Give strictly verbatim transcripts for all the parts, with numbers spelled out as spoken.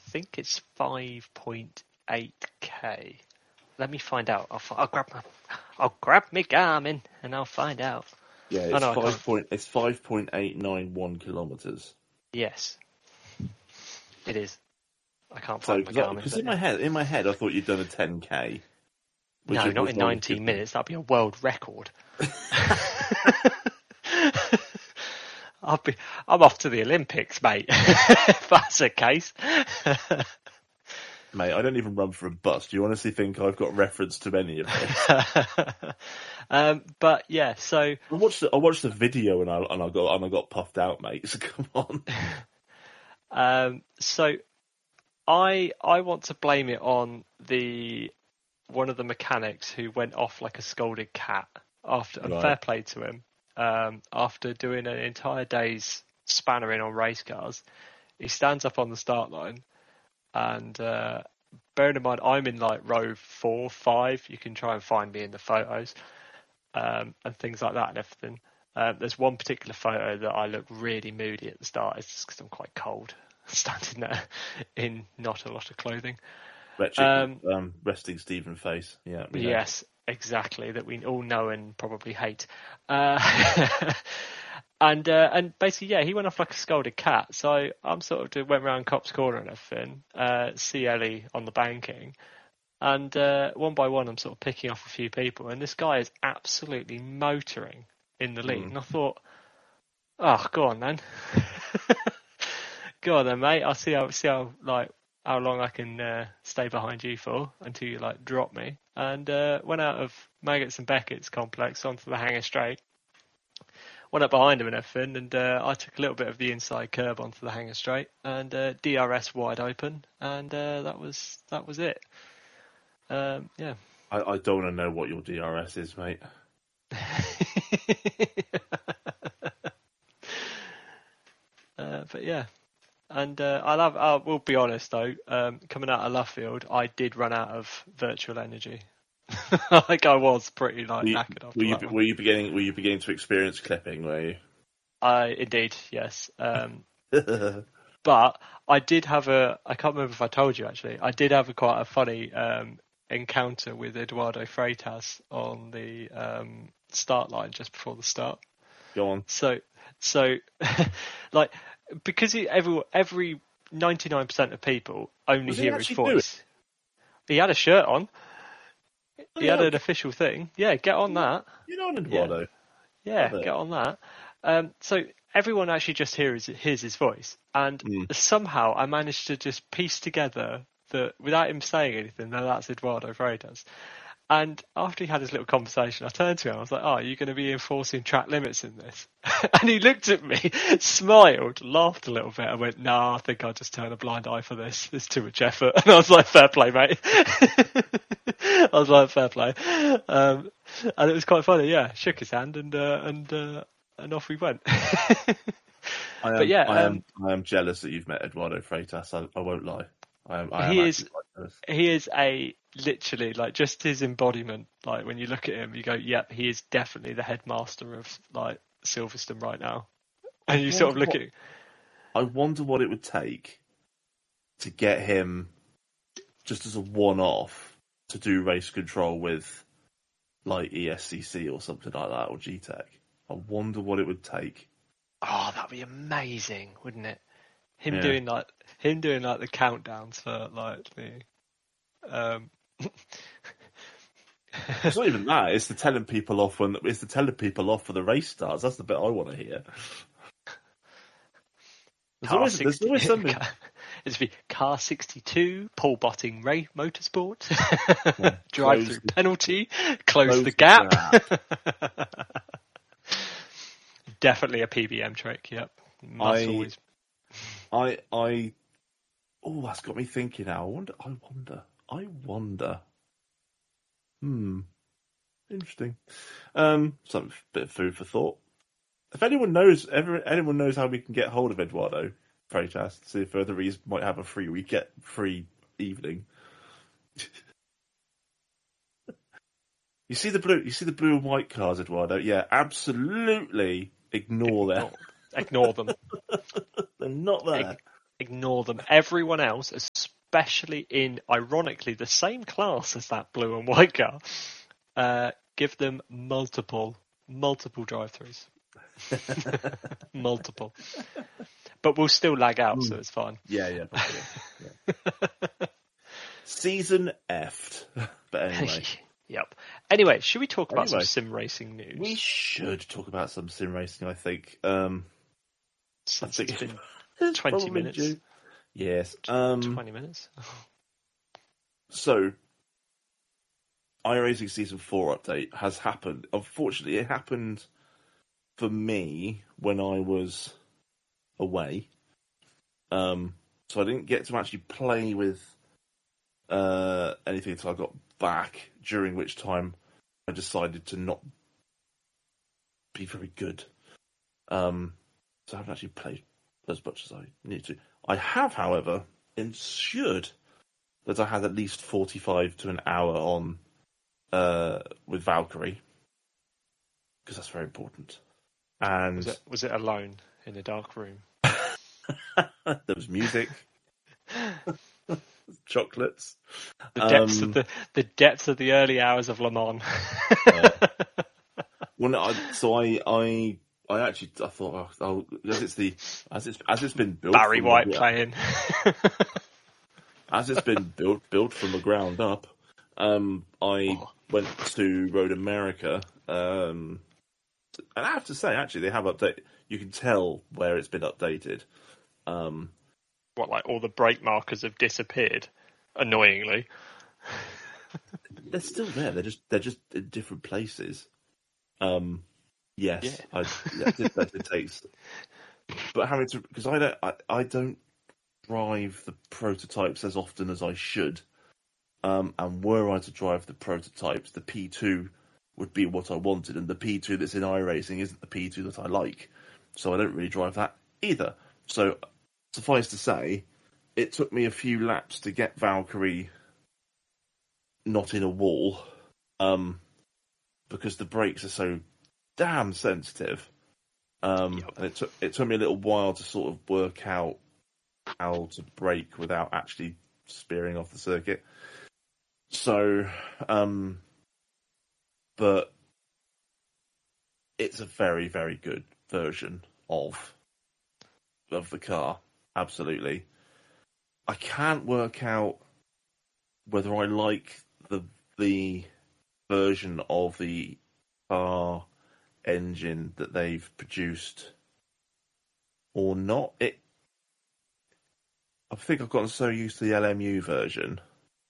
think it's five point eight k. Let me find out. I'll, I'll grab my, I'll grab my Garmin and I'll find out. Yeah, it's oh, no, five point. It's five point eight nine one kilometers. Yes, it is. I can't So, find my Garmin. Because but in yeah. my head, in my head, I thought you'd done a ten k. No, not in nineteen minutes. That'd be a world record. I'll be. I'm off to the Olympics, mate. If that's the case. Mate, I don't even run for a bus. Do you honestly think I've got reference to any of this? um, but yeah, so I watched the, I watched the video and I and I got and I got puffed out, mate. So come on. Um, so I I want to blame it on the one of the mechanics who went off like a scolded cat after. And Right. fair play to him. Um, after doing an entire day's spannering on race cars, he stands up on the start line. And uh, bearing in mind, I'm in like row four, five. You can try and find me in the photos um, and things like that and everything. Uh, there's one particular photo that I look really moody at the start. It's just because I'm quite cold, standing there in not a lot of clothing. Wretched, um, um, resting Stephen face. Yeah. Yes, exactly. That we all know and probably hate. Uh, And uh, and basically, yeah, he went off like a scolded cat. So I'm sort of went around Cops Corner and everything, uh, see Ellie on the banking, and uh, one by one, I'm sort of picking off a few people, and this guy is absolutely motoring in the lead. Mm. And I thought, oh, go on then, go on then, mate. I'll see how see how like how long I can uh, stay behind you for until you like drop me. And uh, went out of Maggots and Beckett's complex onto the Hangar Straight. Went up behind him and everything, and uh, I took a little bit of the inside curb onto the Hangar Straight, and uh, D R S wide open, and uh, that was that was it. Um, yeah. I, I don't want to know what your D R S is, mate. uh, but yeah, and uh, I'll have. I will be honest though. Um, coming out of Luffield, I did run out of virtual energy. Like I was pretty like were you, knackered after were you, that one. Were you beginning? Were you beginning to experience clipping? Were you? I indeed, yes. Um, but I did have a. I can't remember if I told you actually. I did have a quite a funny um, encounter with Eduardo Freitas on the um, start line just before the start. Go on. So, so like because he, every every ninety-nine percent of people only Was hear his voice. He had a shirt on. He had an official thing. Yeah, get on that. You know Eduardo. Yeah, yeah get on that. Um, so everyone actually just hears, hears his voice. And mm. somehow I managed to just piece together that, without him saying anything, that that's Eduardo Freitas. And after he had his little conversation, I turned to him. I was like, oh, are you going to be enforcing track limits in this? And he looked at me, smiled, laughed a little bit. I went, no, nah, I think I'll just turn a blind eye for this. There's too much effort. And I was like, fair play, mate. I was like, fair play. Um, and it was quite funny, yeah. Shook his hand and uh, and uh, and off we went. I am, but yeah, I am um, I am jealous that you've met Eduardo Freitas. I, I won't lie. I am, I he am is he is a literally like just his embodiment. Like when you look at him, you go, "Yep, he is definitely the headmaster of like Silverstone right now." And you sort of look what, at him. I wonder what it would take to get him just as a one-off to do race control with like E S C C or something like that, or G TEC. I wonder what it would take. Oh, that'd be amazing, wouldn't it? Him yeah. doing like him doing like the countdowns for like the um it's not even that, it's the telling people off when it's the telling people off for the race starts. That's the bit I want to hear. There's always, there's always something. It's be car sixty-two, pole botting Ray Motorsport, yeah, drive through penalty, close, close the gap. gap. Definitely a P B M trick. Yep. Must I, always. I, I, oh, that's got me thinking now. I wonder, I wonder, I wonder. Hmm. Interesting. Um, some bit of food for thought. If anyone knows, ever, anyone knows how we can get hold of Eduardo Freitas, see if further reason might have a free we get free evening. You see the blue, you see the blue and white cars, Eduardo. Yeah, absolutely ignore them. Ignore them. They're not there. ignore them. Everyone else, especially in, ironically, the same class as that blue and white car, uh, give them multiple, multiple drive-throughs. Multiple. But we'll still lag out, mm. so it's fine. Yeah, yeah. yeah. Season F'd. But anyway. Yep. Anyway, should we talk about anyway, some sim racing news? We should talk about some sim racing, I think. Um, Since I think it's been twenty minutes. Due. Yes. Um, twenty minutes. So, iRacing Season four update has happened. Unfortunately, it happened for me when I was away. Um, so I didn't get to actually play with uh, anything until I got back, during which time I decided to not be very good. Um, so I haven't actually played as much as I need to. I have, however, ensured that I had at least forty-five to an hour on uh, with Valkyrie, because that's very important. And was it, was it alone in a dark room? There was music, chocolates, the depths um, of the the depths of the early hours of Le Mans. uh, well, no, I, so I, I, I actually I thought, oh, as it's the as it's as it's been built, Barry White the, playing, as it's been built built from the ground up. Um, I oh. went to Road America, um, and I have to say, actually, they have updated. You can tell where it's been updated. Um, what, like all the brake markers have disappeared? Annoyingly, they're still there. They're just they're just in different places. Um, yes, yeah. I, yeah, it, that it takes. But having to, because I don't I, I don't drive the prototypes as often as I should. Um, and were I to drive the prototypes, the P two would be what I wanted, and the P two that's in iRacing isn't the P two that I like. So I don't really drive that either. So suffice to say, it took me a few laps to get Valkyrie not in a wall, um, because the brakes are so damn sensitive. Um, yep. And it took it took me a little while to sort of work out how to brake without actually spearing off the circuit. So, um, but it's a very, very good version of of the car. Absolutely. I can't work out whether I like the the version of the car engine that they've produced or not. It. I think I've gotten so used to the L M U version.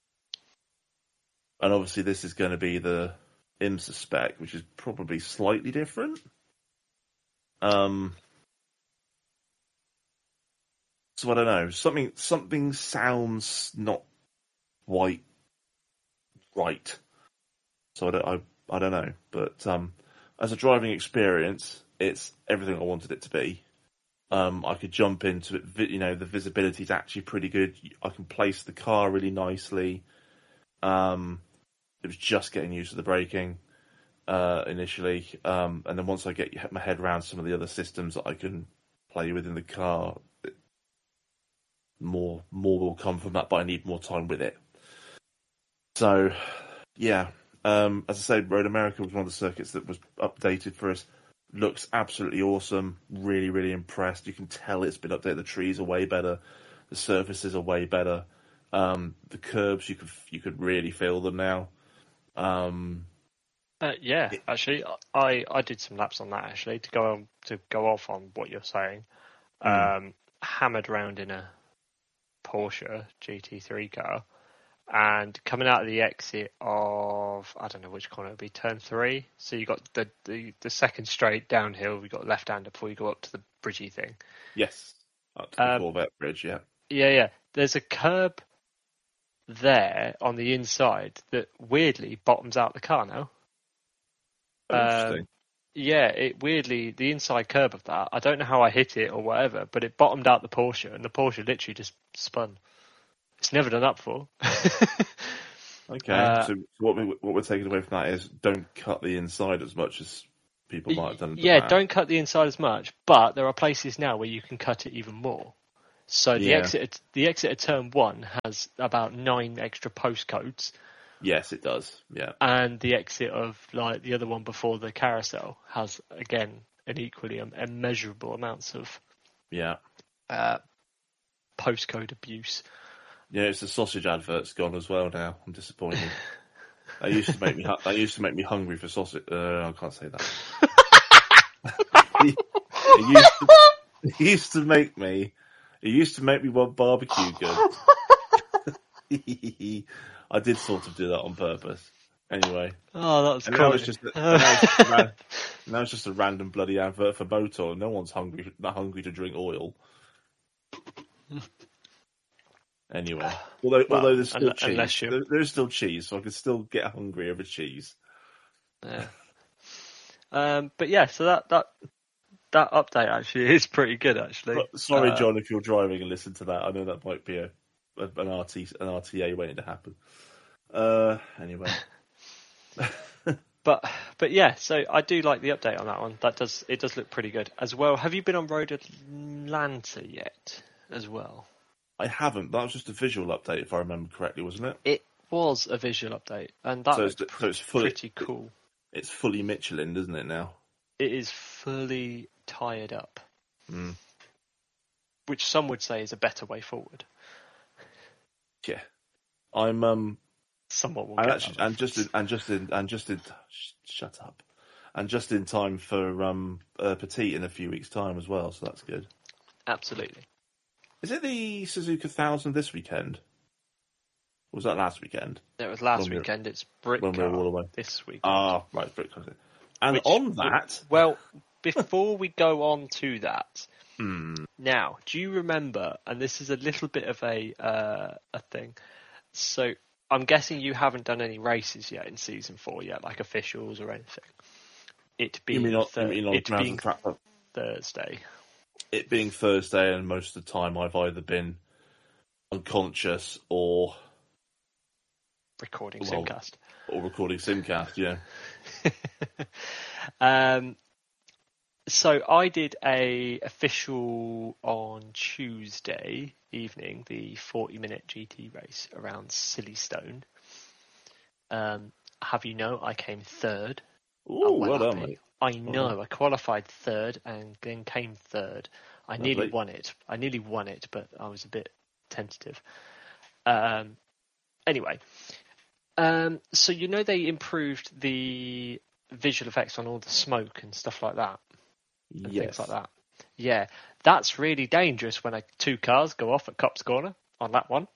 And obviously this is going to be the IMSA spec, which is probably slightly different. Um, so I don't know. Something something sounds not quite right. So I don't, I, I don't know. But um, as a driving experience, it's everything I wanted it to be. Um, I could jump into it. You know, the visibility is actually pretty good. I can place the car really nicely. Um, it was just getting used to the braking uh, initially, um, and then once I get my head around some of the other systems that I can play with in the car, it, more more will come from that. But I need more time with it. So, yeah, um, as I said, Road America was one of the circuits that was updated for us. Looks absolutely awesome. Really, really impressed. You can tell it's been updated. The trees are way better. The surfaces are way better. Um, the curbs, you could you could really feel them now. Um, uh, yeah, it, actually, I, I did some laps on that actually to go on, to go off on what you're saying. Mm. Um, hammered around in a Porsche G T three car, and coming out of the exit of I don't know which corner it would be, turn three. So you got the, the the second straight downhill. We got left hander before you go up to the bridgey thing. Yes, up to the um, Corvette bridge. Yeah, yeah, yeah. There's a curb there on the inside that weirdly bottoms out the car now. Oh, interesting. Um, yeah, it weirdly, the inside curb of that, I don't know how I hit it or whatever, but it bottomed out the Porsche, and the Porsche literally just spun. It's never done that before. Okay, uh, so what, we, what we're taking away from that is don't cut the inside as much as people might have done. Yeah, don't cut the inside as much, but there are places now where you can cut it even more. So the Yeah. exit the exit of turn one has about nine extra postcodes. Yes, it does. Yeah. And the exit of like the other one before the carousel has again an equally um, immeasurable amounts of Yeah. uh, postcode abuse. Yeah, it's the sausage advert's gone as well now. I'm disappointed. They used to make me. They used to make me hungry for sausage. Uh, I can't say that. it, it, used to, it used to make me. It used to make me want barbecue goods. I did sort of do that on purpose. Anyway. Oh, that's and cool. Now it's just. A, now, it's just a, now it's just a random bloody advert for Motor. No one's hungry. Not hungry to drink oil. Anyway, although well, although there's still cheese, there, there's still cheese, so I can still get hungry over cheese. Yeah. Um, but yeah, so that that that update actually is pretty good. Actually, but, sorry, uh, John, if you're driving and listen to that, I know that might be a, a an R T an R T A waiting to happen. Uh, anyway. but but yeah, so I do like the update on that one. That does it does look pretty good as well. Have you been on Road Atlanta yet? As well. I haven't. That was just a visual update, if I remember correctly, wasn't it? It was a visual update, and that so was it's, pr- so it's fully, pretty cool. It's fully Michelin, isn't it, now? It is fully tired up, mm. which some would say is a better way forward. Yeah, I'm um. Somewhat. Will and get actually, and just in, and just in, and just in. Sh- shut up. And just in time for um uh, Petite in a few weeks' time as well, so that's good. Absolutely. Is it the Suzuka one thousand this weekend? Or was that last weekend? It was last when weekend. It's Britcar when we were all away. this week. Ah, right, Britcar. And Which, on that... Well, before we go on to that, hmm. now, do you remember, and this is a little bit of a uh, a thing, so I'm guessing you haven't done any races yet in Season four yet, like officials or anything. It being, you mean not, thir- you mean on it being track, Thursday. It being Thursday, and most of the time I've either been unconscious or recording well, Simcast. Or recording Simcast, yeah. um, so I did a official on Tuesday evening, the forty minute G T race around Silverstone. Um, have you know I came third? Ooh, well done, mate. I know, well I qualified third and then came third. I Lovely. nearly won it. I nearly won it, but I was a bit tentative. Um, anyway, um, so you know they improved the visual effects on all the smoke and stuff like that? And yes. things like that. Yeah, that's really dangerous when a, two cars go off at Copse Corner on that one.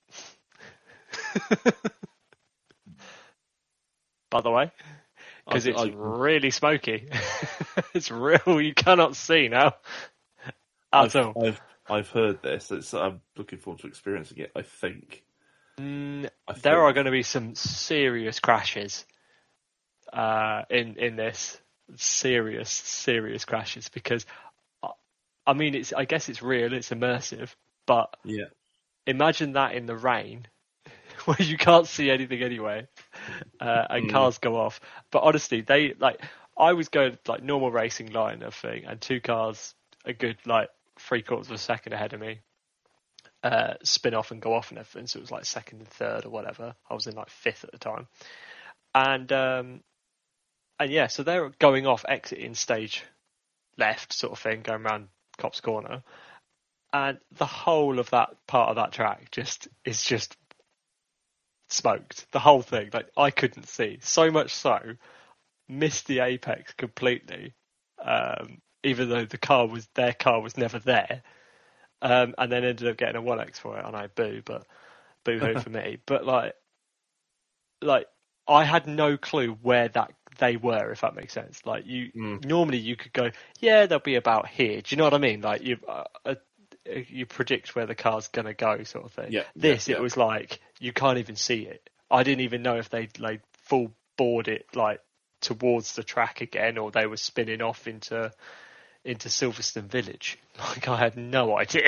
By the way. Because it's I, really smoky. It's real. You cannot see now. At I've, all. I've, I've heard this. It's, I'm looking forward to experiencing it, I think. Mm, I there think. are going to be some serious crashes uh, in, in this. Serious, serious crashes. Because, I mean, it's. I guess it's real. It's immersive. But yeah. Imagine that in the rain. Where you can't see anything anyway, uh, and mm. cars go off. But honestly, they like I was going like normal racing line of thing, and two cars a good like three quarters of a second ahead of me uh, spin off and go off and everything. So it was like second and third or whatever. I was in like fifth at the time, and um, and yeah, so they're going off, exiting stage left sort of thing, going around Copse Corner, and the whole of that part of that track just is just. Smoked the whole thing. Like I couldn't see, so much so missed the apex completely, um, even though the car was their car was never there, um, and then ended up getting a one X for it. And I boo, but boo hoo for me. But like, like I had no clue where that they were, if that makes sense. Like you mm. normally you could go, yeah, they'll be about here. Do you know what I mean? Like you. Uh, uh, you predict where the car's going to go sort of thing. Yeah, this, yeah, it yeah. was like, you can't even see it. I didn't even know if they'd like full board it like towards the track again, or they were spinning off into, into Silverstone Village. Like I had no idea.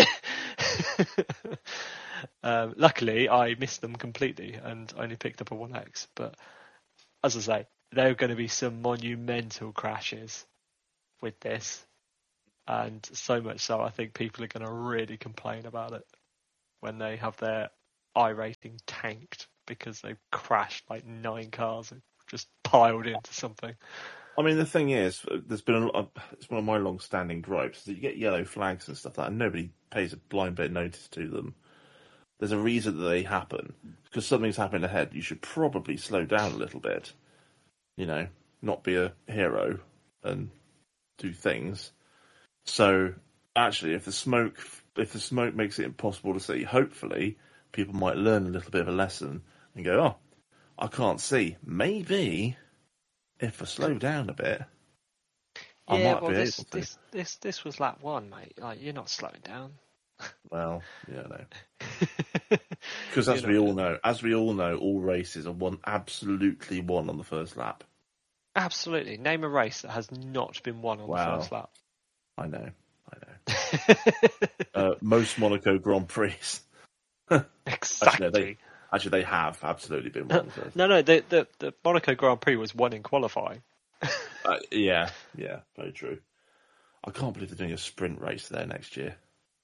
um, luckily I missed them completely and only picked up a one X, but as I say, there are going to be some monumental crashes with this. and so much so I think people are going to really complain about it when they have their I rating tanked because they've crashed like nine cars and just piled into something. I mean, the thing is, there's been a lot. It's one of my long-standing gripes that you get yellow flags and stuff like that, and nobody pays a blind bit of notice to them. There's a reason that they happen because something's happened ahead. You should probably slow down a little bit. You know, not be a hero and do things. So, actually, if the smoke, if the smoke makes it impossible to see, hopefully people might learn a little bit of a lesson and go, "Oh, I can't see. Maybe." If I slow down a bit, I yeah, might well, be this, able to. This, this, this was lap one, mate. Like, you're not slowing down. Well, yeah, no. Because as we all know, as we all know, all races are won absolutely won on the first lap. Absolutely. Name a race that has not been won on wow. the first lap. I know, I know. uh, most Monaco Grand Prix. Exactly. Actually, they, actually, they have absolutely been won first. No, no, the, the the Monaco Grand Prix was won in qualifying. uh, yeah, yeah, very true. I can't believe they're doing a sprint race there next year.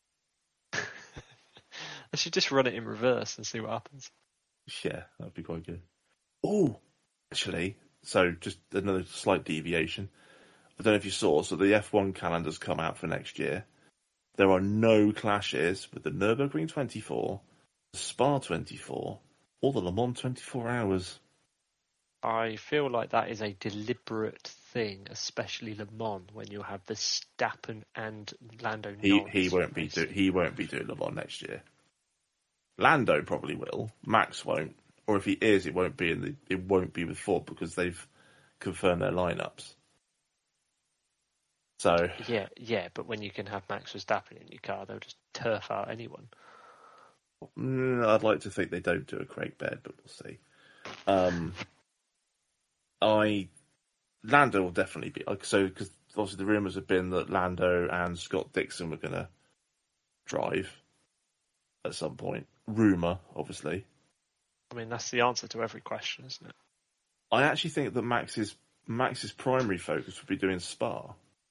I should just run it in reverse and see what happens. Yeah, that'd be quite good. Oh, actually, so just another slight deviation. I don't know if you saw, so the F one calendar's come out for next year. There are no clashes with the Nürburgring twenty-four, the Spa twenty-four, or the Le Mans twenty-four hours. I feel like that is a deliberate thing, especially Le Mans, when you have Verstappen and Lando. He he won't be do, he won't be doing Le Mans next year. Lando probably will. Max won't, or if he is, it won't be in the it won't be with Ford because they've confirmed their lineups. So yeah, yeah, but when you can have Max Verstappen in your car, they'll just turf out anyone. I'd like to think they don't do a Craig Baird, but we'll see. Um, I Lando will definitely be so because obviously the rumours have been that Lando and Scott Dixon were going to drive at some point. Rumour, obviously. I mean, that's the answer to every question, isn't it? I actually think that Max's Max's primary focus would be doing Spa.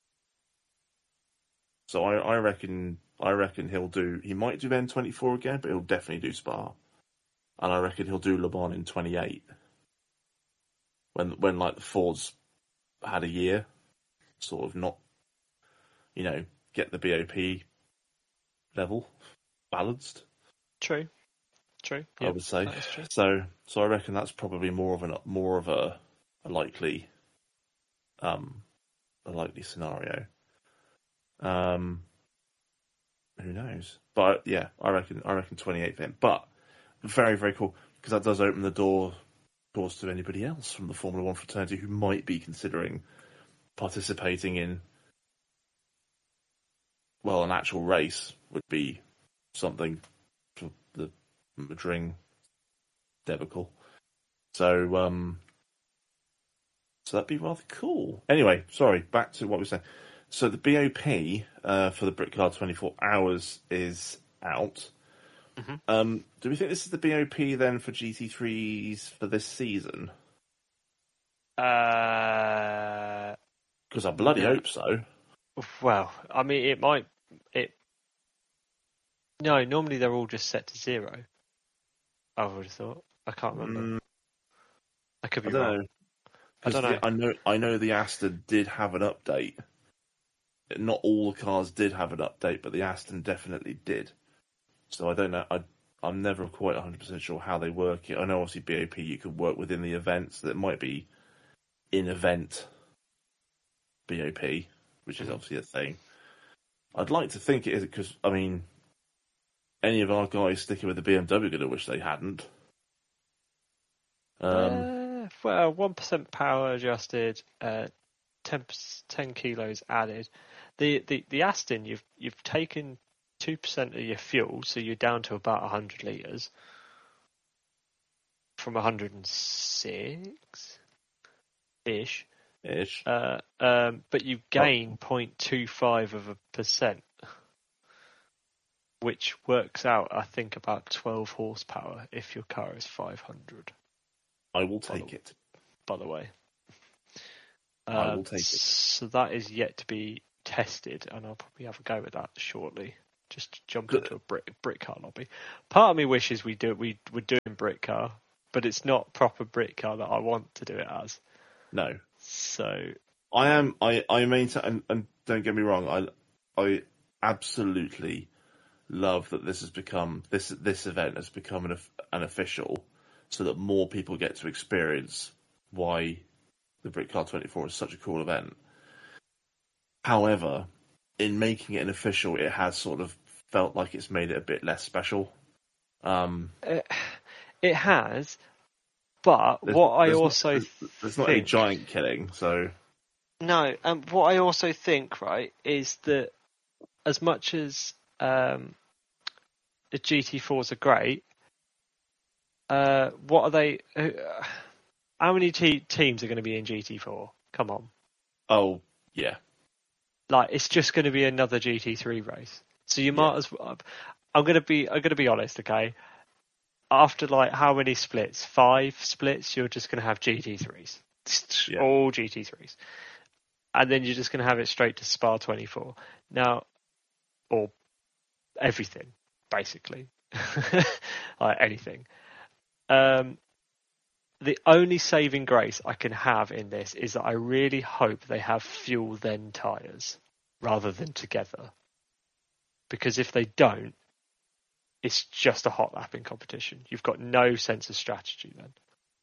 So I, I reckon I reckon he'll do he might do N twenty-four again, but he'll definitely do Spa. And I reckon he'll do Le Mans in twenty-eight. When when like the Fords had a year, sort of not, you know, get the B O P level balanced. True, true. I yep, would say true. so. So I reckon that's probably more of an more of a, a likely, um, a likely scenario. Um, who knows? But yeah, I reckon I reckon twenty-eight for him. But very very cool because that does open the door, of course, to anybody else from the Formula One fraternity who might be considering participating in, well, an actual race would be something for the Madrid debacle. So, um, so that'd be rather cool. Anyway, sorry, back to what we were saying. So the B O P uh, for the Brickyard twenty-four hours is out. Mm-hmm. Um, do we think this is the B O P then for G T threes for this season? Uh, Because I bloody no. hope so. Well, I mean, it might. It no. Normally they're all just set to zero. I would have thought. I can't remember. Mm, I could be I don't wrong. know. I don't know. The, I know. I know the Aston did have an update. Not all the cars did have an update, but the Aston definitely did. So I don't know. I, I'm never quite one hundred percent sure how they work it. I know obviously B O P you could work within the event, so it might be in-event B O P, which is obviously a thing. I'd like to think it is because, I mean, any of our guys sticking with the B M W are going to wish they hadn't. Um, uh, well, one percent power adjusted, uh, ten, ten kilos added. The, the the Aston, you've you've taken two percent of your fuel, so you're down to about a hundred liters from a hundred and six ish. Ish. Uh, um, but you gain zero point two five of a percent, which works out, I think, about twelve horsepower if your car is five hundred. I will take it. By the way. Um, I will take it. So that is yet to be tested, and I'll probably have a go at that shortly. Just jump into a brick brick car lobby. Part of me wishes we do we were doing brick car, but it's not proper brick car that I want to do it as. No. So I am I I maintain, and, and don't get me wrong, I I absolutely love that this has become this this event has become an an official, so that more people get to experience why the Brickcar twenty-four is such a cool event. However, in making it an official, it has sort of felt like it's made it a bit less special. Um, it, it has, but what I also not, there's, there's not any giant killing, so no. And what I also think, right, is that as much as um, the G T fours are great, uh, what are they? Uh, how many te- teams are going to be in G T four? Come on. Oh yeah. Like, it's just going to be another G T three race. So you might yeah. as well. I'm going to be. I'm going to be honest, okay. After like how many splits? Five splits. You're just going to have G T threes, yeah. all G T threes, and then you're just going to have it straight to Spa twenty-four now, or everything basically, like anything. Um, the only saving grace I can have in this is that I really hope they have fuel then tyres rather than together. Because if they don't, it's just a hot lapping competition. You've got no sense of strategy then.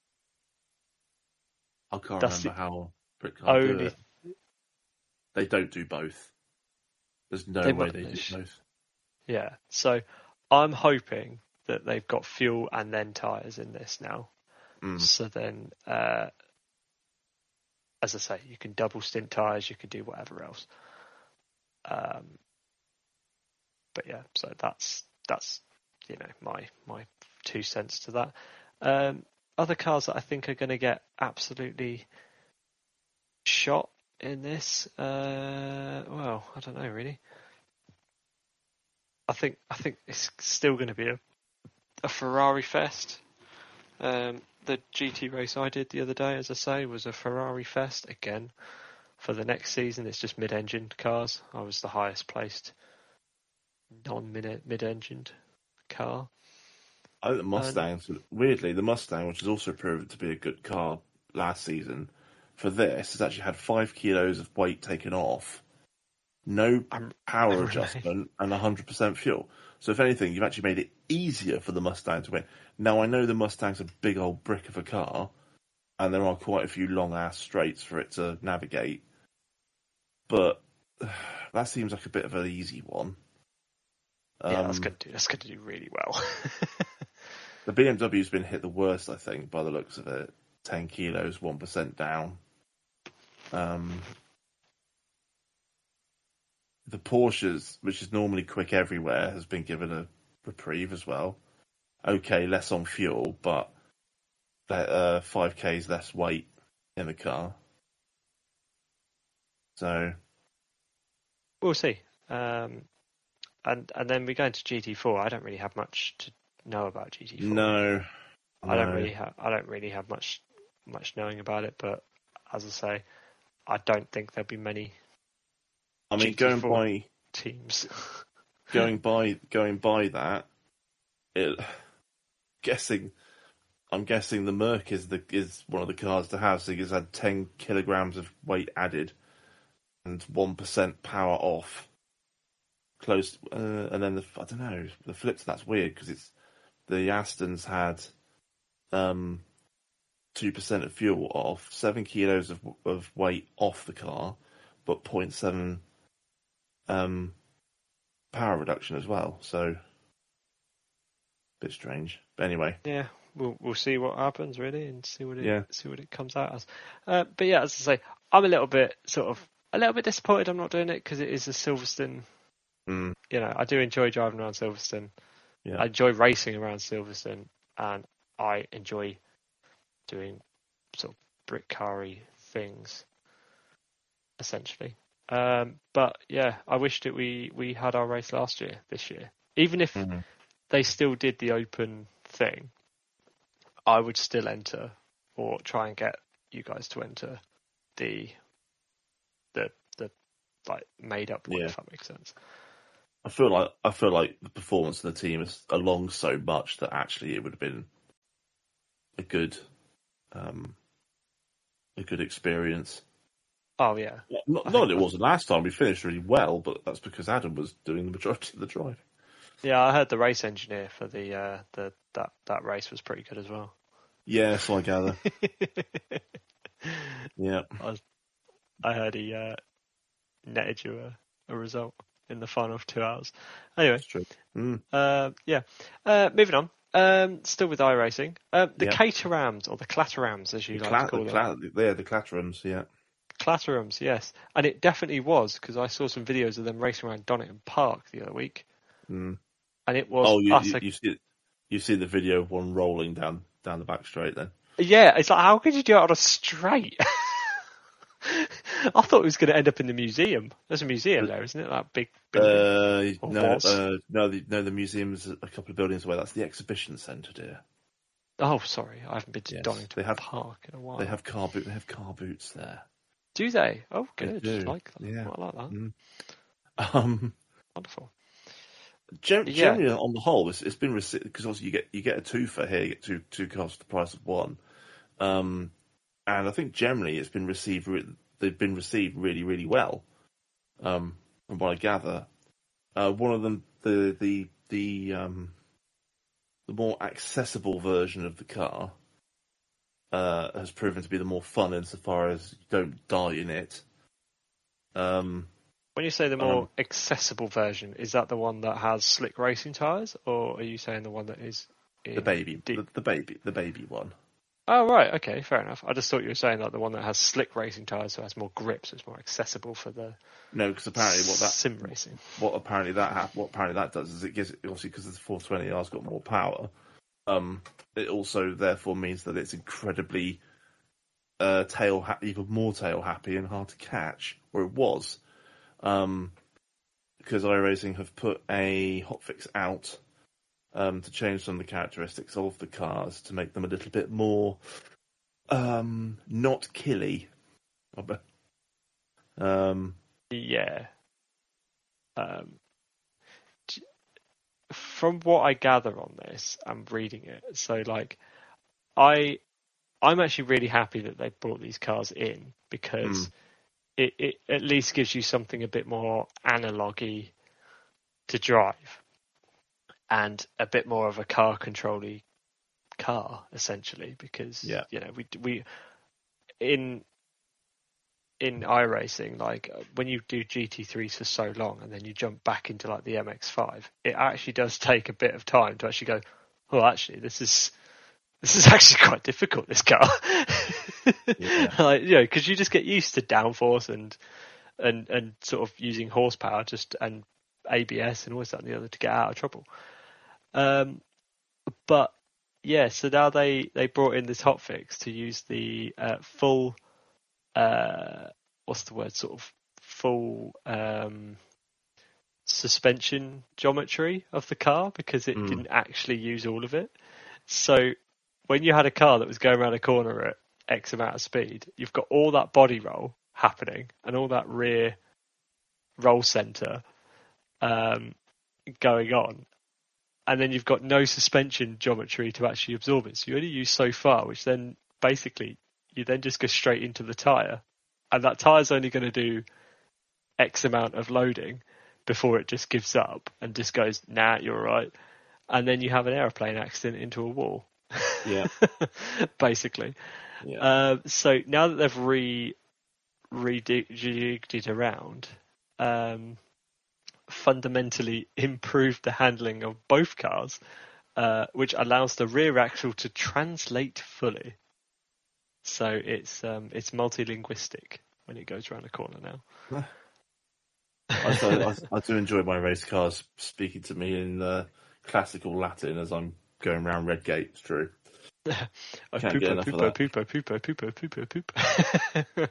I can't That's remember how Brickcar do it. They don't do both. There's no they way they do both. Yeah, so I'm hoping that they've got fuel and then tyres in this now. Mm. So then, uh, as I say, you can double stint tyres, you can do whatever else. Um, but yeah, so that's that's you know my my two cents to that. Um, other cars that I think are going to get absolutely shot in this, uh, well, I don't know really. I think I think it's still going to be a a Ferrari fest. Um, the G T race I did the other day, as I say, was a Ferrari fest again. For the next season, it's just mid-engined cars. I was the highest placed non-mid-engined car. I think the Mustangs, and, weirdly, the Mustang, which has also proven to be a good car last season, for this has actually had five kilos of weight taken off, no I'm, power I'm adjustment, really... and one hundred percent fuel. So if anything, you've actually made it easier for the Mustang to win. Now, I know the Mustang's a big old brick of a car, and there are quite a few long-ass straights for it to navigate, but uh, that seems like a bit of an easy one. Yeah, um, that's going to do, that's going to do really well. The B M W's been hit the worst, I think, by the looks of it. ten kilos, one percent down. Um, the Porsches, which is normally quick everywhere, has been given a reprieve as well. Okay, less on fuel, but uh, five K's less weight in the car. So we'll see. Um, and and then we go into G T four. I don't really have much to know about G T four. No, I no. don't really have. I don't really have much much knowing about it. But as I say, I don't think there'll be many. I mean, going by teams, going by going by that, it guessing. I'm guessing the Merc is the is one of the cars to have. So he's had ten kilograms of weight added and one percent power off. Close, uh, and then the I don't know the flip to that's weird because it's the Astons had um two percent of fuel off, seven kilos of of weight off the car, but zero point seven um power reduction as well. So a bit strange, but anyway. Yeah. We'll we'll see what happens really, and see what it yeah. see what it comes out as. Uh, but yeah, as I say, I'm a little bit sort of a little bit disappointed I'm not doing it because it is a Silverstone. Mm. You know, I do enjoy driving around Silverstone. Yeah. I enjoy racing around Silverstone, and I enjoy doing sort of brick car-y things, essentially. Um, but yeah, I wish that we we had our race last year, this year, even if mm. they still did the open thing. I would still enter, or try and get you guys to enter the the the like made up one, Yeah. if that makes sense. I feel like I feel like the performance of the team is along so much that actually it would have been a good, um, a good experience. Oh yeah, Not, I not think that it that- wasn't last time. We finished really well, but that's because Adam was doing the majority of the driving. yeah. I heard the race engineer for the uh, the that that race was pretty good as well. Yeah, so I gather. Yeah, I, was, I heard he uh, netted you a, a result in the final two hours. Anyway, that's true. Mm, uh, yeah. Uh, moving on. Um, still with iRacing. Uh, the yeah. Caterhams, or the Clatterams, as you The like cla- to call the them. cla- yeah, the Clatterhams, yeah. Clatterams, yes. And it definitely was, because I saw some videos of them racing around Donington Park the other week. Mm. And it was Oh, you, you utter... you see you see the video of one rolling down down the back straight then. Yeah, it's like, how could you do it on a straight? I thought it was going to end up in the museum. There's a museum there, isn't it? That big building. Uh, Or no, was. uh, no, the, no, the museum's a couple of buildings away. That's the exhibition centre, dear. Oh, sorry, I haven't been to Yes, Donington they have- Park in a while. They have car boot. They have car boots there. Do they? Oh, They good. do, Like that. yeah. I like that. Mm. Um, Wonderful. gen- Yeah. generally, on the whole, it's, it's been because obviously you get you get a two for here, you get two two cars for the price of one. Um, and I think generally it's been received. Re- they've been received really, really well. Um, from what I gather, uh, one of them, the the the um, the more accessible version of the car, uh, has proven to be the more fun insofar as you don't die in it. Um, When you say the more Um, accessible version, is that the one that has slick racing tyres, or are you saying the one that is in the baby, deep? the, the baby, the baby one. Oh, right. Okay, fair enough. I just thought you were saying that the one that has slick racing tyres, so has more grip, so it's more accessible for the No, because apparently what that sim racing. what apparently that ha- what apparently that does is it gives obviously because the four twenty R's got more power. Um, it also therefore means that it's incredibly uh, tail ha- even more tail happy and hard to catch, or it was. Um, because iRacing have put a hotfix out um, to change some of the characteristics of the cars to make them a little bit more um, not killy. Um, Yeah. Um, d- from what I gather on this, I'm reading it. So, like, I, I'm actually really happy that they brought these cars in because Mm. it, it at least gives you something a bit more analogy to drive and a bit more of a car control-y car, essentially, because, Yeah. you know, we, we, in, in iRacing, like when you do G T threes for so long and then you jump back into like the M X five, it actually does take a bit of time to actually go, oh, actually, this is this is actually quite difficult. This car, Yeah. like you know, because you just get used to downforce and and and sort of using horsepower just and A B S and all this that and the other to get out of trouble. Um, but yeah, so now they they brought in this hotfix to use the uh, full. Uh, what's the word? Sort of full um, suspension geometry of the car because it Mm. didn't actually use all of it. So when you had a car that was going around a corner at X amount of speed, you've got all that body roll happening and all that rear roll center um, going on. And then you've got no suspension geometry to actually absorb it. So you only use so far, which then basically you then just go straight into the tyre. And that tyre's only going to do X amount of loading before it just gives up and just goes, nah, you're all right. And then you have an aeroplane accident into a wall. Yeah. Basically. Yeah. Uh, so now that they've re rejigged it around, um, fundamentally improved the handling of both cars, uh, which allows the rear axle to translate fully. So it's um, it's multilinguistic when it goes around a corner now. I, I, I do enjoy my race cars speaking to me in uh, classical Latin as I'm going around Redgate. It's true. Oh, Can't get pooper, enough of pooper, that. pooper, pooper, pooper, pooper, pooper.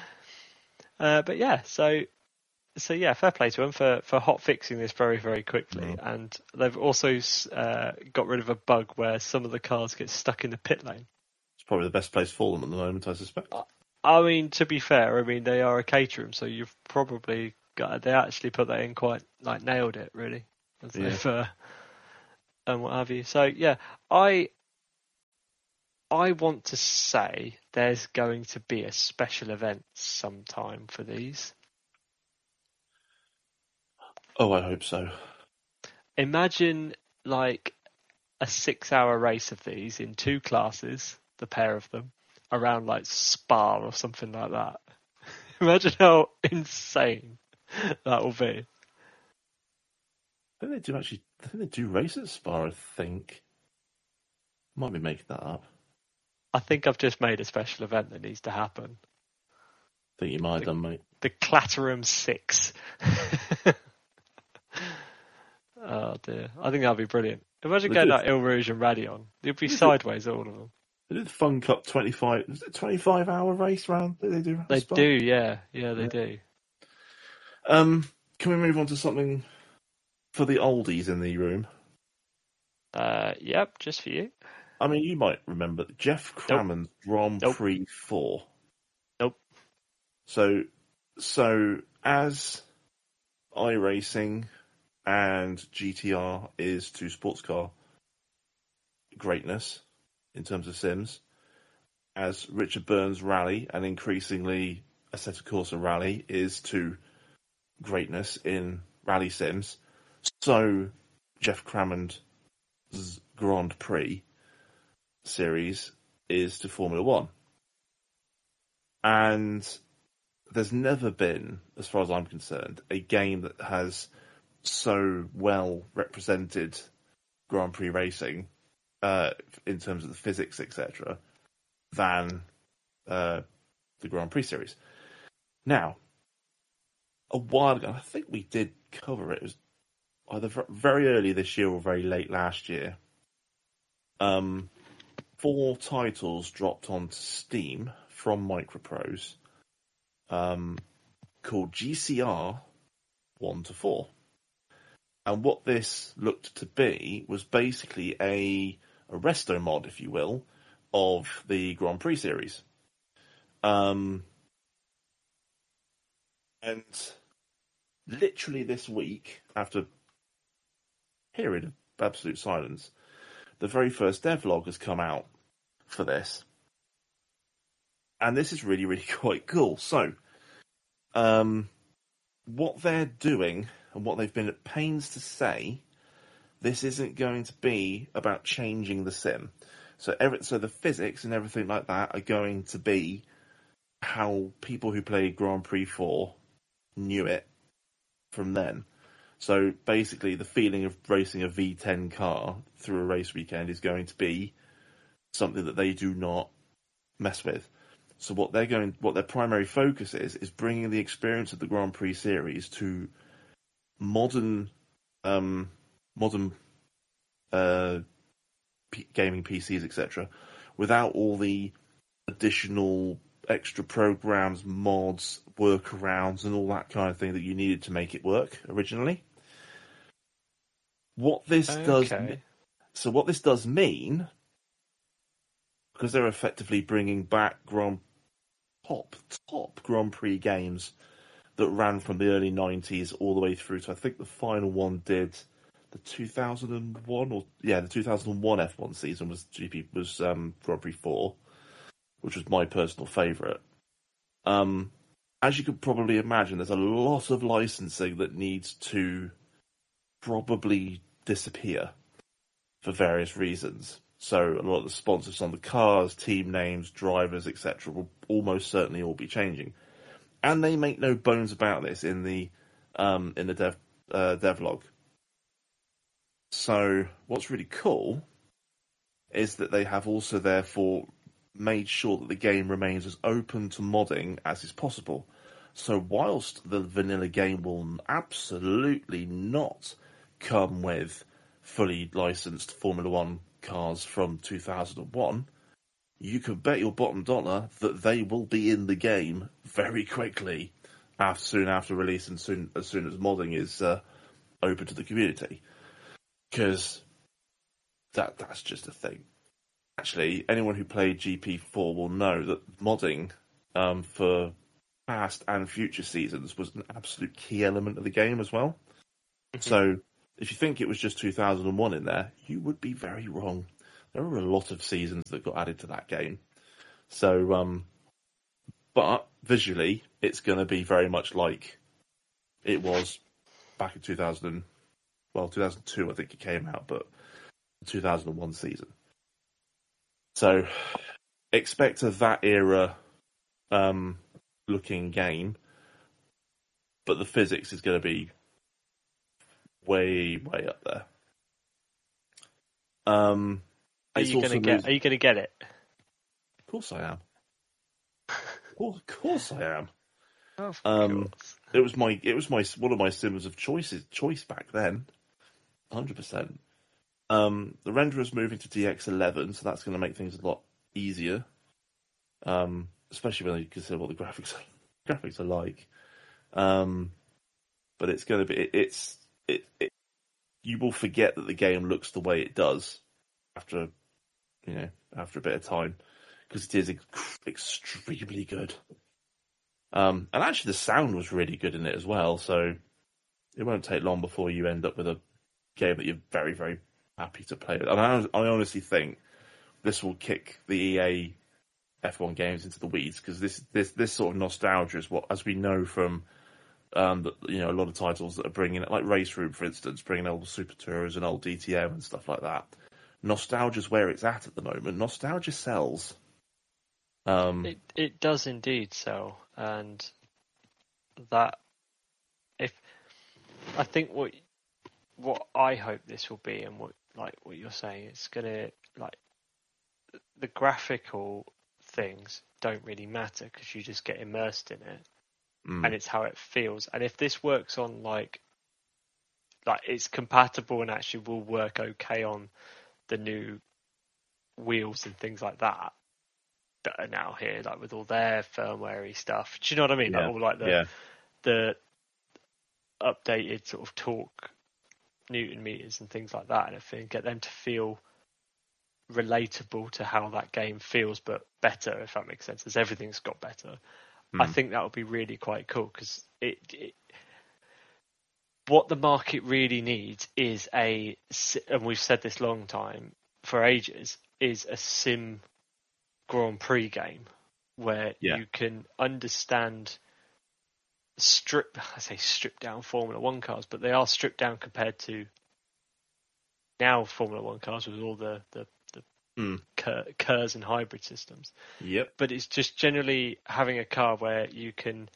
uh, but yeah, so so yeah, fair play to them for, for hot fixing this very, very quickly. Mm. And they've also uh, got rid of a bug where some of the cars get stuck in the pit lane. It's probably the best place for them at the moment, I suspect. I mean, to be fair, I mean they are a Caterham, so you've probably got, they actually put that in quite, like, nailed it, really. As Yeah. they've, uh, and what have you. So, yeah, I I want to say there's going to be a special event sometime for these. Oh, I hope so. Imagine, like, a six-hour race of these in two classes, the pair of them, around, like, Spa or something like that. Imagine how insane that will be. I think they do actually. I think they do race at Spa. I think. Might be making that up. I think I've just made a special event that needs to happen. I think you might have the, done, mate. The Clatterum Six. Oh dear! I think that'd be brilliant. Imagine They getting did. that Il Rouge and Radion. It'd be They did. sideways, all of them. They did the Fun Cup twenty-five. Was it twenty-five hour race round that they do? at They Spa? do, yeah, yeah, they Yeah. do. Um, can we move on to something for the oldies in the room? Uh, yep, just for you. I mean, you might remember Jeff Crammond's Grand Nope. Prix four. Nope. So, so as iRacing and G T R is to sports car greatness in terms of sims, as Richard Burns Rally and increasingly Assetto Corsa Rally is to greatness in rally sims, so Jeff Crammond's Grand Prix series is to Formula One. And there's never been, as far as I'm concerned, a game that has so well represented Grand Prix racing uh, in terms of the physics, et cetera, than uh, the Grand Prix series. Now, a while ago, I think we did cover it. It was either very early this year or very late last year. Um, four titles dropped onto Steam from Microprose, um, called G C R one to four. And what this looked to be was basically a, a resto mod, if you will, of the Grand Prix series. Um, and literally this week, after a period of absolute silence, the very first devlog has come out for this. And this is really, really quite cool. So, um, what they're doing and what they've been at pains to say, this isn't going to be about changing the sim. So, every, so the physics and everything like that are going to be how people who played Grand Prix four knew it from then. So basically, the feeling of racing a V ten car through a race weekend is going to be something that they do not mess with. So what they're going, what their primary focus is, is bringing the experience of the Grand Prix series to modern, um, modern uh, P- gaming P Cs, et cetera, without all the additional extra programs, mods, workarounds, and all that kind of thing that you needed to make it work originally. What this Okay. does, so what this does mean, because they're effectively bringing back Grand top top Grand Prix games that ran from the early nineties all the way through to, I think the final one did the two thousand one or yeah the two thousand one F one season was G P was um, Grand Prix four, which was my personal favourite. Um, as you could probably imagine, there's a lot of licensing that needs to probably disappear for various reasons. So a lot of the sponsors on the cars, team names, drivers, et cetera will almost certainly all be changing. And they make no bones about this in the um, in the dev uh, devlog. So what's really cool is that they have also therefore made sure that the game remains as open to modding as is possible. So whilst the vanilla game will absolutely not come with fully licensed Formula One cars from two thousand one, you can bet your bottom dollar that they will be in the game very quickly, after, soon after release and soon as soon as modding is uh, open to the community. Because that that's just a thing. Actually, anyone who played G P four will know that modding um, for past and future seasons was an absolute key element of the game as well. Mm-hmm. So if you think it was just two thousand one in there, you would be very wrong. There are a lot of seasons that got added to that game. So, um, but visually, it's going to be very much like it was back in two thousand. Well, two thousand two, I think it came out, but two thousand one season. So, expect a that era um, looking game, but the physics is going to be way, way up there. Um, are you going to get? Losing... Are you going to get it? Of course I am. Well, of course I am. Of um, course. It was my, it was my one of my symbols of choices, choice back then. Hundred percent. Um, the renderer's moving to D X eleven, so that's going to make things a lot easier. Um, especially when you consider what the graphics graphics are like. Um, but it's going to be, it, it's it, it. You will forget that the game looks the way it does after, you know, after a bit of time, because it is ex- extremely good. Um, and actually, the sound was really good in it as well. So it won't take long before you end up with a game that you're very, very happy to play with. And I, I honestly think this will kick the E A F one games into the weeds, because this this this sort of nostalgia is what, as we know from um, the, you know, a lot of titles that are bringing it, like Race Room, for instance, bringing old Super Tours and old D T M and stuff like that. Nostalgia's where it's at at the moment. Nostalgia sells. Um, it it does indeed sell, and that if I think what what I hope this will be, and what like what you're saying, it's gonna like the graphical things don't really matter because you just get immersed in it, mm. and it's how it feels. And if this works on like like it's compatible and actually will work okay on the new wheels and things like that that are now here, like with all their firmware-y stuff. Do you know what I mean? Yeah. Like all like the yeah. the updated sort of torque Newton meters and things like that, and everything, get them to feel relatable to how that game feels, but better, if that makes sense, as everything's got better. Mm. I think that would be really quite cool, because it, it what the market really needs is a, and we've said this long time for ages, is a sim Grand Prix game where yeah. you can understand strip I say stripped down Formula One cars, but they are stripped down compared to now Formula One cars with all the the, the mm. K- KERS and hybrid systems. Yep. But it's just generally having a car where you can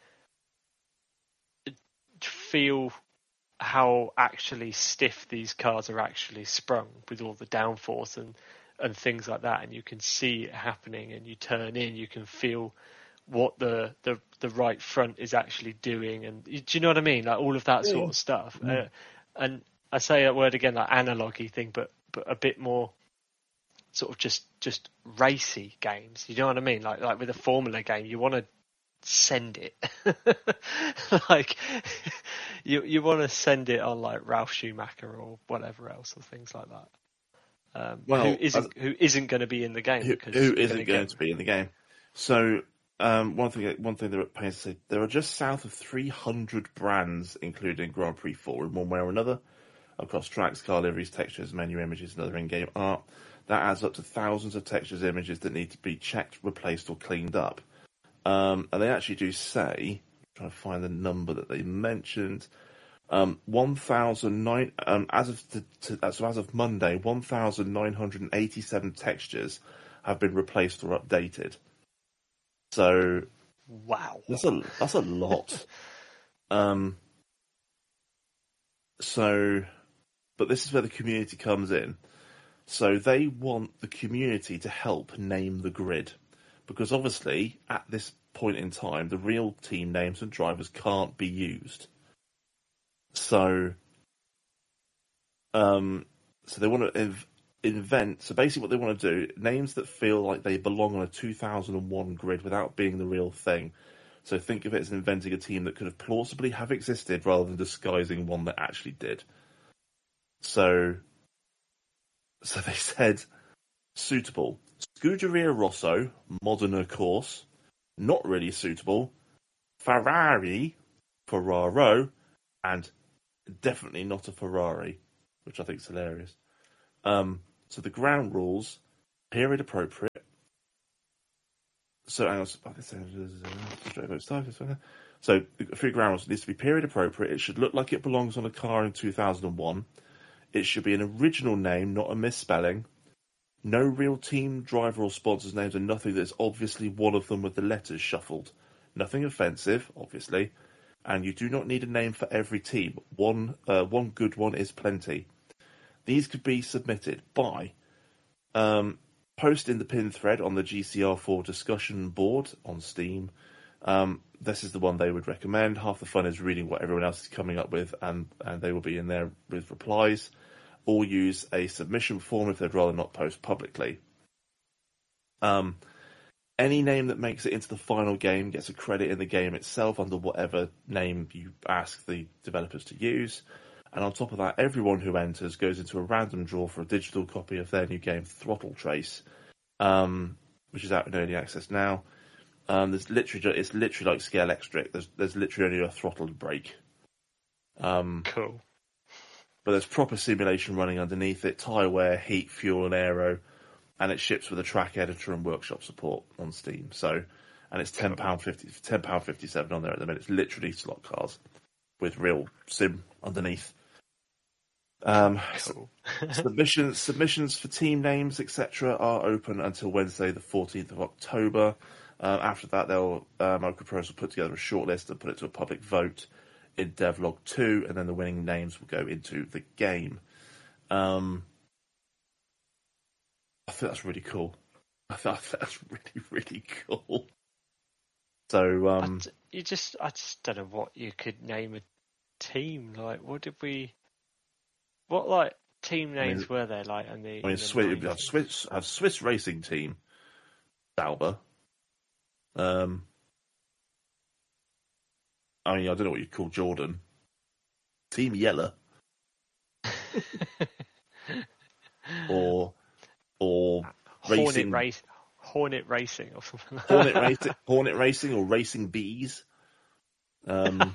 feel how actually stiff these cars are actually sprung with all the downforce and and things like that, and you can see it happening, and you turn in, you can feel what the, the, the right front is actually doing, and do you know what I mean? Like all of that yeah. sort of stuff. Mm. Uh, and I say that word again, like analogy thing, but but a bit more sort of just just racy games. You know what I mean? Like like with a Formula game, you want to send it, like you you want to send it on like Ralph Schumacher or whatever else, or things like that. Um, well, who isn't as, who isn't going to be in the game? Who, because who isn't going get... to be in the game? So um, one thing, one thing they're at pains to say, there are just south of three hundred brands, including Grand Prix four, in one way or another, across tracks, car liveries, textures, menu images, and other in-game art. That adds up to thousands of textures, images that need to be checked, replaced, or cleaned up. Um, and they actually do say, I'm trying to find the number that they mentioned. Um, one thousand nine um, as of to, to, so as of Monday, one thousand nine hundred eighty-seven textures have been replaced or updated. So, wow, that's a that's a lot. um, so, but this is where the community comes in. So they want the community to help name the grid, because obviously at this point in time, the real team names and drivers can't be used. So, um, so they want to inv- invent. So basically, what they want to do, names that feel like they belong on a two thousand one grid without being the real thing. So think of it as inventing a team that could have plausibly have existed rather than disguising one that actually did. So, so they said suitable: Scuderia Rosso, Modena course. Not really suitable: Ferrari, Ferraro, and definitely not a Ferrari, which I think is hilarious. Um, so the ground rules, period appropriate. So, hang on, so for ground rules, it needs to be period appropriate. It should look like it belongs on a car in two thousand one. It should be an original name, not a misspelling. No real team, driver, or sponsors' names, and nothing that's obviously one of them with the letters shuffled. Nothing offensive, obviously. And you do not need a name for every team. One, uh, one good one is plenty. These could be submitted by um, post in the pin thread on the G C R four discussion board on Steam. Um, this is the one they would recommend. Half the fun is reading what everyone else is coming up with, and, and they will be in there with replies. Or use a submission form if they'd rather not post publicly. Um, any name that makes it into the final game gets a credit in the game itself under whatever name you ask the developers to use. And on top of that, everyone who enters goes into a random draw for a digital copy of their new game, Throttle Trace, um, which is out in early access now. Um, there's literally, it's literally like Scale Electric. There's, there's literally only a throttle and brake. Um, cool. But there's proper simulation running underneath it, tyre wear, heat, fuel, and aero, and it ships with a track editor and workshop support on Steam. So, and it's ten pounds fifty, ten pounds fifty-seven on there at the minute. It's literally slot cars with real sim underneath. Um, cool. submissions, submissions for team names, et cetera, are open until Wednesday, the fourteenth of October. Uh, after that, they'll uh, Microprose will put together a shortlist and put it to a public vote in Devlog two, and then the winning names will go into the game. Um, I think that's really cool. I think that's really, really cool. So, um, I, you just, I just don't know what you could name a team. Like, what did we, what like team names I mean, were there? Like, in the, I mean, in Swiss, have Swiss, have Swiss racing team, Sauber. Um, I mean, I don't know what you'd call Jordan. Team Yeller. or or Hornet racing race, Hornet Racing or something like Hornet Racing Hornet Racing or Racing Bees. Um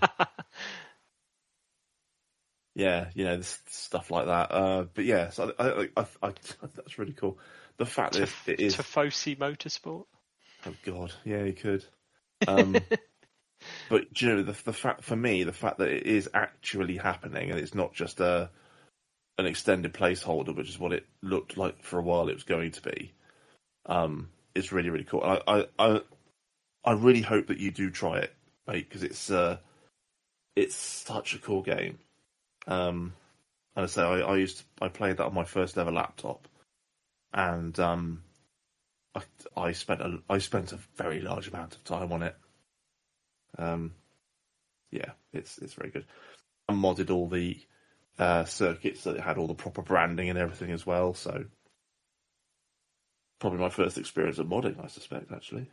Yeah, you know, stuff like that. Uh, but yeah, so I, I, I, I, that's really cool. The fact that it is Tifosi Motorsport. Oh God, yeah, you could. Um, but you know, the, the fact for me, the fact that it is actually happening and it's not just a an extended placeholder, which is what it looked like for a while it was going to be, um, is really really cool. I I I, I really hope that you do try it, mate, because it's uh, it's such a cool game. Um, and I say I, I used to, I played that on my first ever laptop, and um, I, I spent a I spent a very large amount of time on it. Um, yeah, it's it's very good. I modded all the uh, circuits so it had all the proper branding and everything as well. So probably my first experience of modding, I suspect, actually.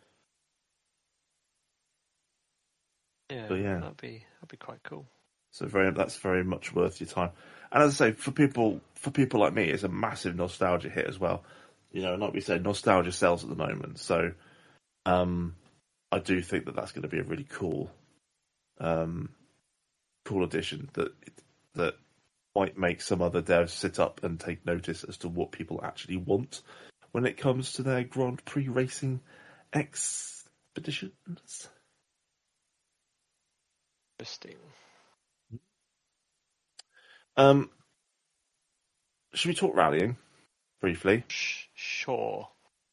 Yeah, but yeah, that'd be that'd be quite cool. So very that's very much worth your time. And as I say, for people for people like me, it's a massive nostalgia hit as well. You know, like we said, nostalgia sells at the moment. So um, I do think that that's going to be a really cool, um, cool addition that that might make some other devs sit up and take notice as to what people actually want when it comes to their Grand Prix racing expeditions. Interesting. Um, should we talk rallying briefly? Sure.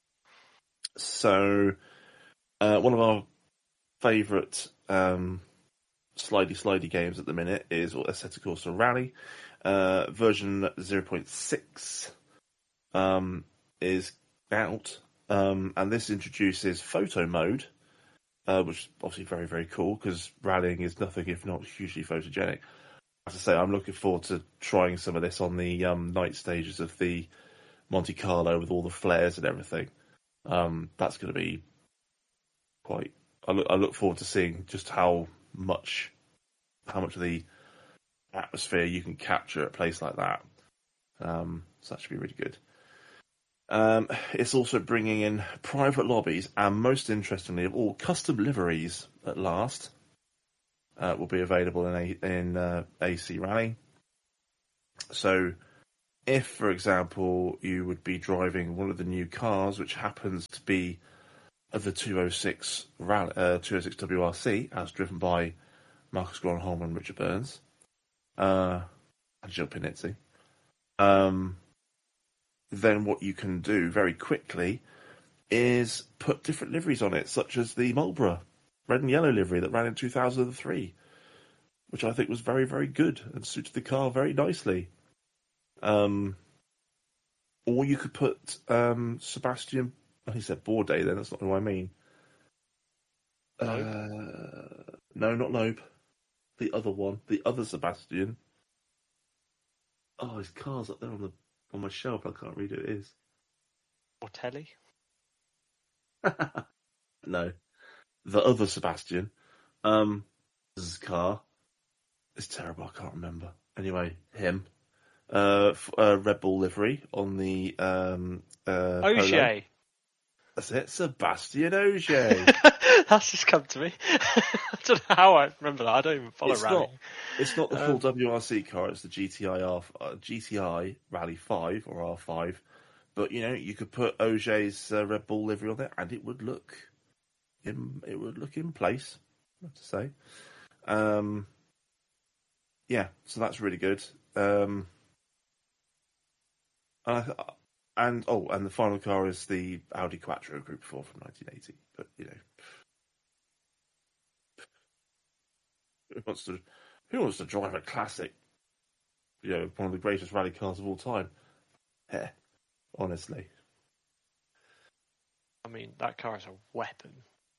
So, uh, one of our favourite um, slidey slidey games at the minute is Assetto Corsa Rally. Uh, version zero point six um, is out, um, and this introduces photo mode, uh, which is obviously very, very cool because rallying is nothing if not hugely photogenic. As I say, I'm looking forward to trying some of this on the um, night stages of the Monte Carlo with all the flares and everything. Um, that's going to be quite. I look, I look forward to seeing just how much, how much of the atmosphere you can capture at a place like that. Um, so that should be really good. Um, it's also bringing in private lobbies and, most interestingly of all, custom liveries at last. uh, will be available in a, in uh, A C Rally. So, if, for example, you would be driving one of the new cars, which happens to be the two oh six Rally, uh, two oh six W R C, as driven by Marcus Gronholm and Richard Burns, uh, and Gilles Panizzi, um, then what you can do very quickly is put different liveries on it, such as the Marlboro red and yellow livery that ran in two thousand three, which I think was very, very good and suited the car very nicely. Um, or you could put um, Sebastian. Oh, he said Bourdais. Then that's not who I mean. Uh, no, not Loeb. The other one, the other Sebastian. Oh, his car's up there on the on my shelf. I can't read who it is. Mortelli? No, the other Sebastian. Um, his car. It's terrible. I can't remember. Anyway, him. Uh, f- uh, Red Bull livery on the um, uh, Ogier. Polo. That's it, Sebastian Ogier. That's just come to me. I don't know how I remember that. I don't even follow it's rally. Not, it's not the full um, W R C car. It's the G T I R, uh, G T I Rally Five or R Five. But you know, you could put Ogier's uh, Red Bull livery on there, and it would look in it would look in place. I have to say. Um, yeah, so that's really good. Um, and, I, and oh, and the final car is the Audi Quattro Group Four from nineteen eighty. But you know, who wants to who wants to drive a classic? You know, one of the greatest rally cars of all time. Yeah, honestly. I mean, that car is a weapon.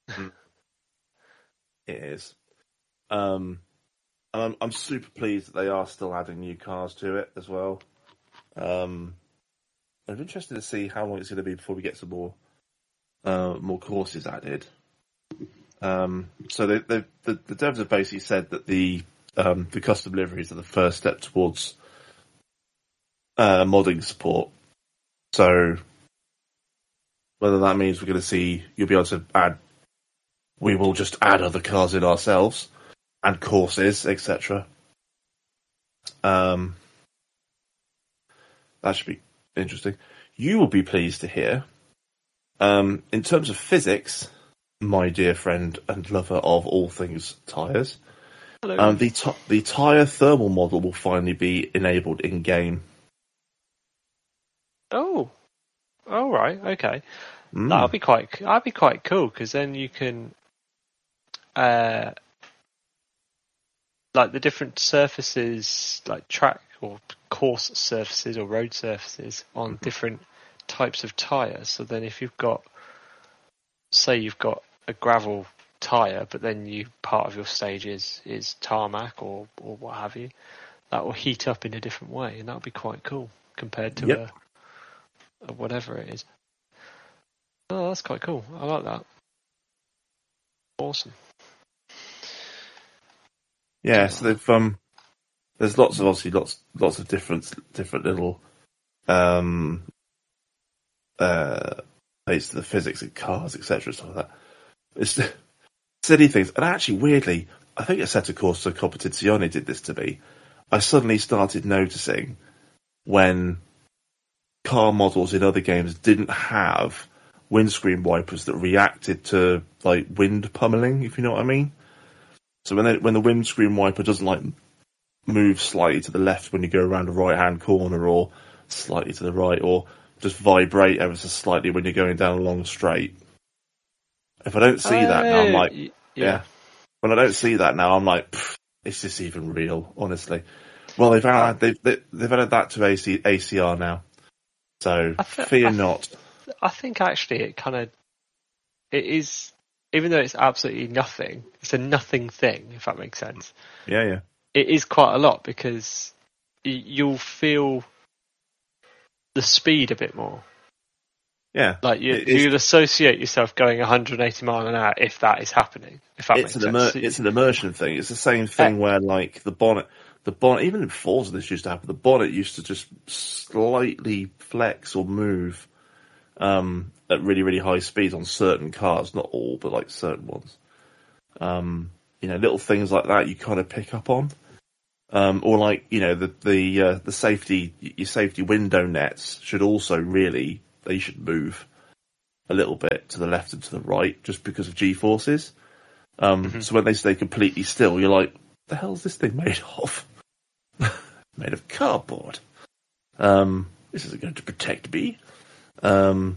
It is. Um, and I'm I'm super pleased that they are still adding new cars to it as well. Um, I'm interested to see how long it's going to be before we get some more uh, more courses added. Um, so they, they, the the devs have basically said that the um, the custom liveries are the first step towards uh, modding support. So whether that means we're going to see you'll be able to add, we will just add other cars in ourselves and courses, et cetera. Um, that should be interesting. You will be pleased to hear, um, in terms of physics, my dear friend and lover of all things tyres, um, the t- the tyre thermal model will finally be enabled in game. Oh, all right, okay. Mm. That'll be quite. That'll be quite cool because then you can, uh, like the different surfaces, like track or course surfaces or road surfaces on mm-hmm. different types of tyres. So then, if you've got, say, you've got a gravel tyre, but then you part of your stage is, is tarmac or or what have you, that will heat up in a different way, and that'll be quite cool compared to yep. a, a whatever it is. Oh, that's quite cool. I like that. Awesome. Yeah, so they've um, there's lots of obviously lots lots of different different little um uh plates to the physics of cars, et cetera. Stuff like that. It's silly things, and actually, weirdly, I think Assetto Corsa Competizione did this to me. I suddenly started noticing when car models in other games didn't have windscreen wipers that reacted to like wind pummeling, if you know what I mean. So when they, when the windscreen wiper doesn't like move slightly to the left when you go around a right hand corner, or slightly to the right, or just vibrate ever so slightly when you're going down a long straight. If I don't see uh, that now, I'm like, yeah. yeah. When I don't see that now, I'm like, is this even real? Honestly. Well, they've added they've they, they've added that to A C, A C R now, so th- fear I th- not. I think actually it kind of it is, even though it's absolutely nothing, it's a nothing thing, if that makes sense. Yeah, yeah. It is quite a lot because you'll feel the speed a bit more. Yeah, like you, you'll associate yourself going one hundred eighty miles an hour if that is happening. If that it's makes an sense, immer- it's an immersion thing. It's the same thing uh, where like the bonnet, the bonnet, even in Forza this used to happen. The bonnet used to just slightly flex or move um, at really really high speeds on certain cars, not all, but like certain ones. Um, you know, little things like that you kind of pick up on. Um, or like, you know, the, the, uh, the safety, your safety window nets should also really, they should move a little bit to the left and to the right just because of G-forces. Um, mm-hmm. So when they stay completely still, you're like, the hell's this thing made of? Made of cardboard. Um, this isn't going to protect me. Um,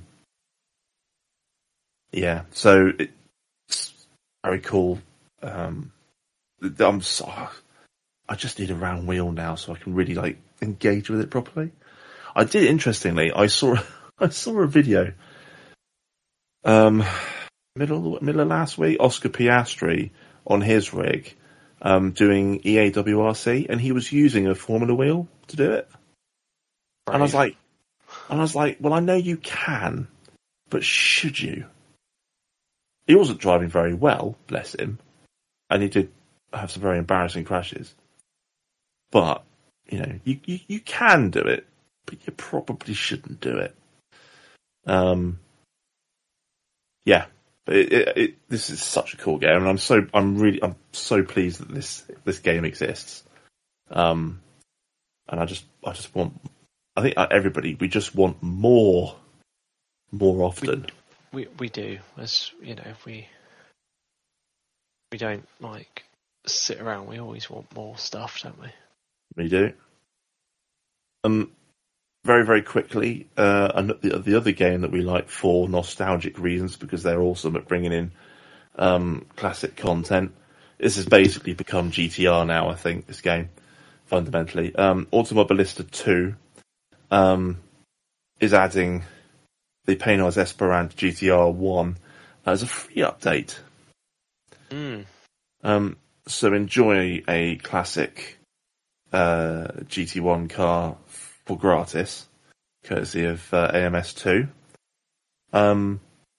yeah, so it's very cool. Um, I'm so, I just need a round wheel now so I can really like engage with it properly. I did, interestingly, I saw I saw a video um middle middle of last week, Oscar Piastri on his rig um doing E A W R C, and he was using a Formula wheel to do it. Right. And I was like and I was like, well, I know you can, but should you? He wasn't driving very well, bless him, and he did have some very embarrassing crashes. But, you know, you, you, you can do it, but you probably shouldn't do it. Um, yeah, but it, it, it, this is such a cool game, and I'm so I'm really I'm so pleased that this this game exists. Um, and I just I just want I think everybody we just want more, more often. We we, we do, as you know, we we don't like sit around. We always want more stuff, don't we? We do. Um, very, very quickly, uh, the, the other game that we like for nostalgic reasons, because they're awesome at bringing in um, classic content. This has basically become G T R now, I think, this game, fundamentally. Um, Automobilista two um, is adding the Paynos Esperant G T R one as a free update. Mm. Um, so enjoy a classic Uh, G T one car for gratis, courtesy of uh, A M S two. Um,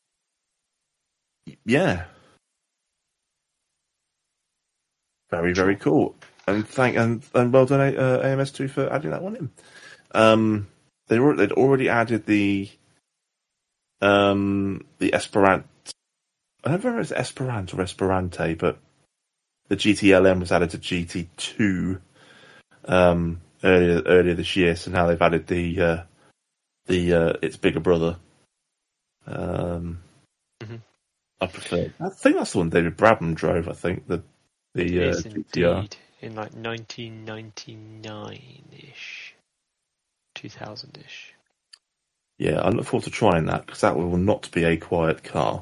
yeah, very very cool, and thank and, and well done uh, A M S two for adding that one in. Um, they were they'd already added the um the Esperant. I don't know if it's Esperant or Esperante, but the G T L M was added to G T two. Um, earlier earlier this year, so now they've added the uh, the uh, its bigger brother. Um, mm-hmm. I prefer. I think that's the one David Brabham drove. I think the the it uh, is G T R. Indeed, in like nineteen ninety-nine ish, two thousand ish. Yeah, I look forward to trying that because that will not be a quiet car.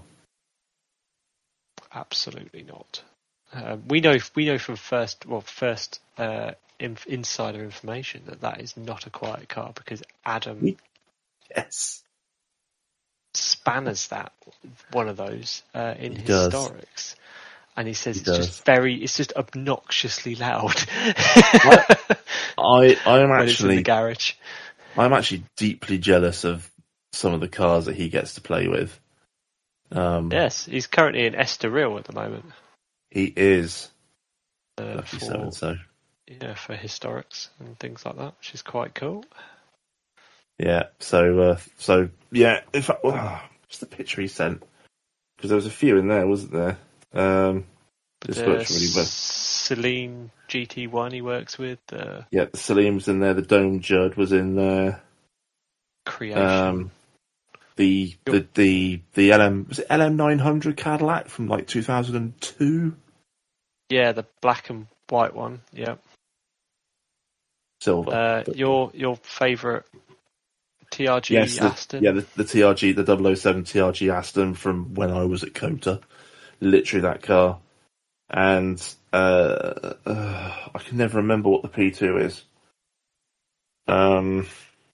Absolutely not. Uh, we know we know from first well first. Uh, insider information that that is not a quiet car because Adam yes spanners that one of those uh, in he historics does. And he says he it's does. just very it's just obnoxiously loud. I, I I am when actually it's in the garage. I'm actually deeply jealous of some of the cars that he gets to play with. Um, yes, he's currently in Estoril at the moment. He is. Uh, Lucky for, so and so. Yeah, for historics and things like that, which is quite cool. Yeah, so, uh, so yeah, in fact, oh, what's the picture he sent? Because there was a few in there, wasn't there? Um, this the works really well. Celine G T one he works with. Uh, yeah, the Salim was in there, the Dome Judd was in there. Creation. Um, the, the, the, the L M, was it L M nine hundred Cadillac from like two thousand two? Yeah, the black and white one, yeah. Silver. Uh, but, your your favourite T R G yes, the, Aston? Yeah, the, the T R G, the double oh seven T R G Aston from when I was at Cota. Literally that car. And uh, uh, I can never remember what the P two is. Um,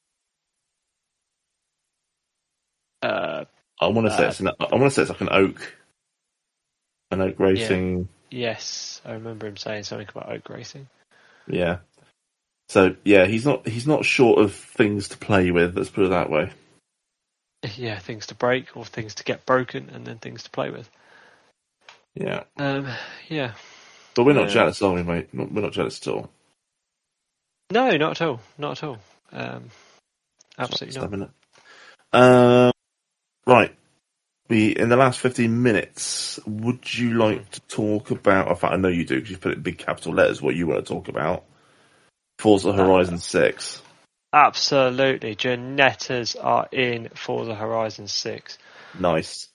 uh, I want to say uh, it's an, I want to say it's like an Oak, an Oak Racing. Yeah. Yes, I remember him saying something about Oak Racing. Yeah. So yeah, he's not he's not short of things to play with. Let's put it that way. Yeah, things to break or things to get broken, and then things to play with. Yeah. Um. Yeah. But we're not uh, jealous, are we, mate? We're not jealous at all. No, not at all. Not at all. Um. Absolutely not. Um. Right. we in the last fifteen minutes, would you like to talk about? In fact, I know you do because you put it in big capital letters. What you want to talk about? Forza Horizon uh, six. Absolutely, Janettas are in Forza Horizon six. Nice.